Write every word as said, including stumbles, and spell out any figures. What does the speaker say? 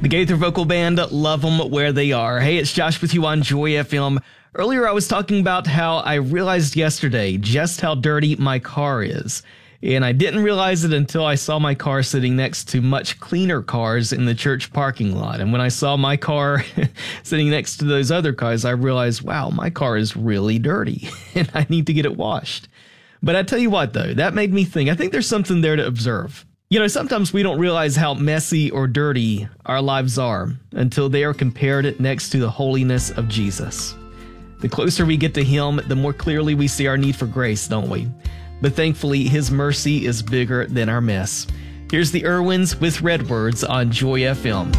The Gaither Vocal Band, love them where they are. Hey, it's Josh with you on Joy F M. Earlier I was talking about how I realized yesterday just how dirty my car is. And I didn't realize it until I saw my car sitting next to much cleaner cars in the church parking lot. And when I saw my car sitting next to those other cars, I realized, wow, my car is really dirty and I need to get it washed. But I tell you what, though, that made me think, I think there's something there to observe. You know, sometimes we don't realize how messy or dirty our lives are until they are compared next to the holiness of Jesus. The closer we get to Him, the more clearly we see our need for grace, don't we? But thankfully, His mercy is bigger than our mess. Here's the Irwins with Redwords on Joy F M.